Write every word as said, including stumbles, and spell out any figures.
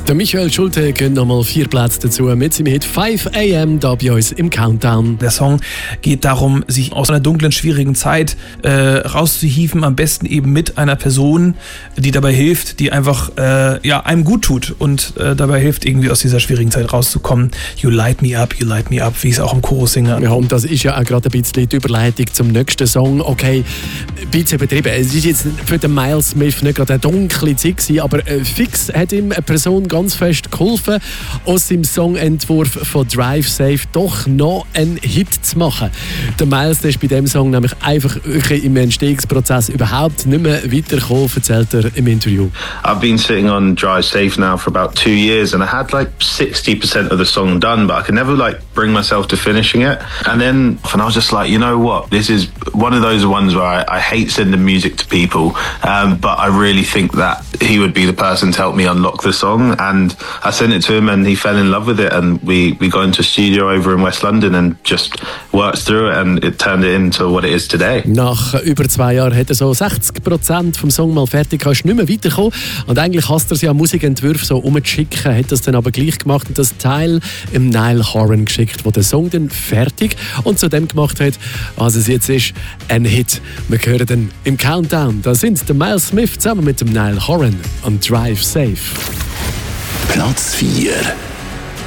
Der Michael Schulte gönnt nochmal vier Plätze dazu mit seinem Hit five a m da bei uns im Countdown. Der Song geht darum, sich aus einer dunklen, schwierigen Zeit äh, rauszuhieven, am besten eben mit einer Person, die dabei hilft, die einfach äh, ja, einem gut tut und äh, dabei hilft, irgendwie aus dieser schwierigen Zeit rauszukommen. You light me up, you light me up, wie ich es auch im Chorus singe. Ja, und das ist ja auch gerade ein bisschen die Überleitung zum nächsten Song. Okay, ein bisschen übertrieben. Es ist jetzt für den Miles Smith nicht gerade eine dunkle Zeit gewesen, aber äh, fix hat ihm eine Person ganz fest geholfen, aus seinem Songentwurf von Drive Safe doch noch einen Hit zu machen. Der Miles der ist bei diesem Song nämlich einfach im Entstehungsprozess überhaupt nicht mehr weitergekommen, erzählt er im Interview. I've been sitting on Drive Safe now for about two years and I had like sixty percent of the song done, but I could never like bring myself to finishing it. And then and I was just like, you know what, this is one of those ones where I, I hate sending music to people, um, but I really think that he would be the person to help me unlock the song. And I sent it to him and he fell in love with it, and we, we got into a studio over in West London and just worked through it, and it turned it into what it is today. Nach über zwei Jahren hat er so sechzig Prozent vom Song mal fertig, kannst nicht mehr weiterkommen. Und eigentlich hasst er es ja, Musikentwürfe so umzuschicken, hat das dann aber gleich gemacht und das Teil im Niall Horan geschickt, wo der Song dann fertig und zu dem gemacht hat, was es jetzt ist, ein Hit. Wir hören dann im Countdown, da sind der Miles Smith zusammen mit dem Niall Horan und Drive Safe. Platz vier.